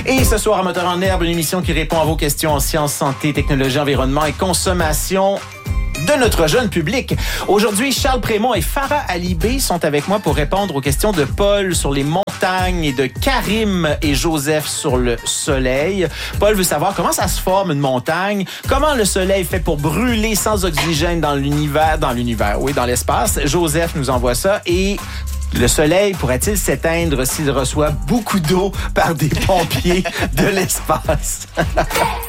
Et ce soir, à Moteur en herbe, une émission qui répond à vos questions en sciences, santé, technologie, environnement et consommation de notre jeune public. Aujourd'hui, Charles Prémont et Farah Alibé sont avec moi pour répondre aux questions de Paul sur les montagnes et de Karim et Joseph sur le soleil. Paul veut savoir comment ça se forme une montagne, comment le soleil fait pour brûler sans oxygène dans l'espace. Joseph nous envoie ça et le soleil pourrait-il s'éteindre s'il reçoit beaucoup d'eau par des pompiers de l'espace?